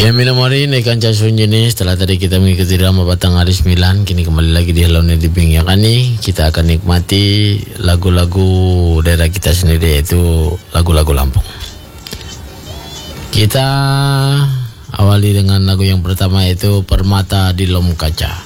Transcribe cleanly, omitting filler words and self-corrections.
Ya minamari Kanca Sunjini, setelah tadi kita mengikuti drama Batang Hari 9, kini kembali lagi di Hello Nidibing ya kan nih. Kita akan nikmati lagu-lagu daerah kita sendiri, yaitu lagu-lagu Lampung. Kita awali dengan lagu yang pertama, yaitu Permata di Lom Kaca.